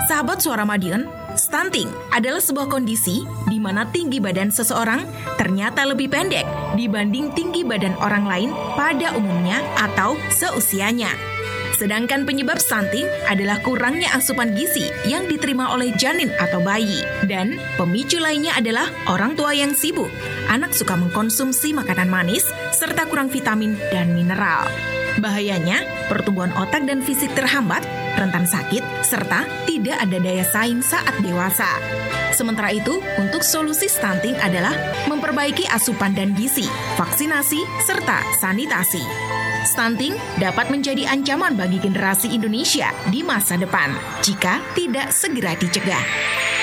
Sahabat Suara Madiun, stunting adalah sebuah kondisi di mana tinggi badan seseorang ternyata lebih pendek dibanding tinggi badan orang lain pada umumnya atau seusianya. Sedangkan penyebab stunting adalah kurangnya asupan gizi yang diterima oleh janin atau bayi. Dan pemicu lainnya adalah orang tua yang sibuk, anak suka mengkonsumsi makanan manis, serta kurang vitamin dan mineral. Bahayanya, pertumbuhan otak dan fisik terhambat, rentan sakit, serta tidak ada daya saing saat dewasa. Sementara itu, untuk solusi stunting adalah memperbaiki asupan dan gizi, vaksinasi, serta sanitasi. Stunting dapat menjadi ancaman bagi generasi Indonesia di masa depan jika tidak segera dicegah.